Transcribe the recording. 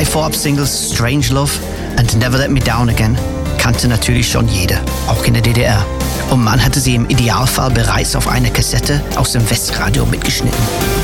Vorab-Singles Strange Love und Never Let Me Down Again kannte natürlich schon jeder, auch in der DDR. Und man hatte sie im Idealfall bereits auf einer Kassette aus dem Westradio mitgeschnitten.